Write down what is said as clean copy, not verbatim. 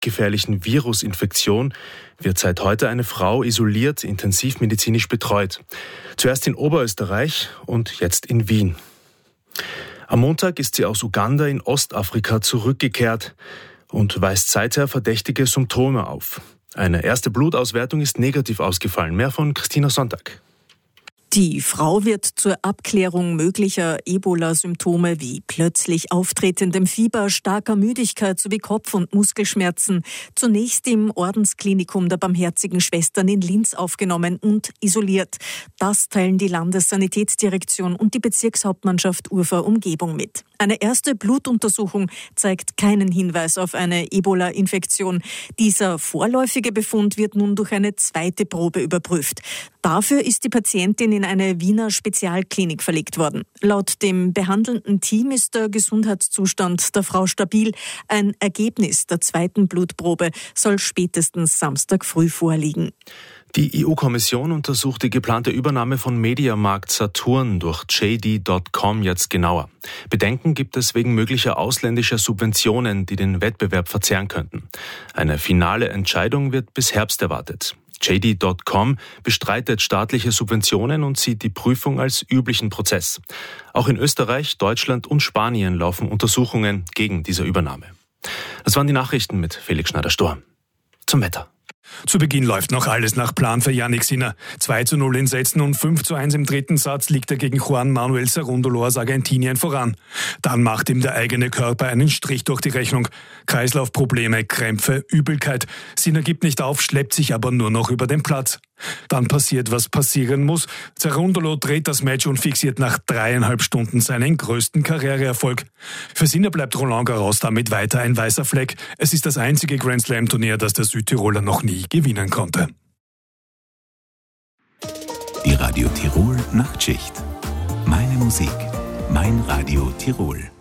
hochgefährlichen Virusinfektion wird seit heute eine Frau isoliert intensivmedizinisch betreut. Zuerst in Oberösterreich und jetzt in Wien. Am Montag ist sie aus Uganda in Ostafrika zurückgekehrt und weist seither verdächtige Symptome auf. Eine erste Blutauswertung ist negativ ausgefallen. Mehr von Christina Sonntag. Die Frau wird zur Abklärung möglicher Ebola-Symptome wie plötzlich auftretendem Fieber, starker Müdigkeit sowie Kopf- und Muskelschmerzen zunächst im Ordensklinikum der Barmherzigen Schwestern in Linz aufgenommen und isoliert. Das teilen die Landessanitätsdirektion und die Bezirkshauptmannschaft Urfa-Umgebung mit. Eine erste Blutuntersuchung zeigt keinen Hinweis auf eine Ebola-Infektion. Dieser vorläufige Befund wird nun durch eine zweite Probe überprüft. Dafür ist die Patientin in eine Wiener Spezialklinik verlegt worden. Laut dem behandelnden Team ist der Gesundheitszustand der Frau stabil. Ein Ergebnis der zweiten Blutprobe soll spätestens Samstag früh vorliegen. Die EU-Kommission untersucht die geplante Übernahme von Mediamarkt Saturn durch JD.com jetzt genauer. Bedenken gibt es wegen möglicher ausländischer Subventionen, die den Wettbewerb verzerren könnten. Eine finale Entscheidung wird bis Herbst erwartet. JD.com bestreitet staatliche Subventionen und sieht die Prüfung als üblichen Prozess. Auch in Österreich, Deutschland und Spanien laufen Untersuchungen gegen diese Übernahme. Das waren die Nachrichten mit Felix Schneider-Storm. Zum Wetter. Zu Beginn läuft noch alles nach Plan für Jannik Sinner. 2:0 in Sätzen und 5:1 im dritten Satz liegt er gegen Juan Manuel Cerúndolo aus Argentinien voran. Dann macht ihm der eigene Körper einen Strich durch die Rechnung. Kreislaufprobleme, Krämpfe, Übelkeit. Sinner gibt nicht auf, schleppt sich aber nur noch über den Platz. Dann passiert, was passieren muss. Cerúndolo dreht das Match und fixiert nach 3,5 Stunden seinen größten Karriereerfolg. Für Sinner bleibt Roland Garros damit weiter ein weißer Fleck. Es ist das einzige Grand-Slam-Turnier, das der Südtiroler noch nie gewinnen konnte. Die Radio Tirol Nachtschicht. Meine Musik, mein Radio Tirol.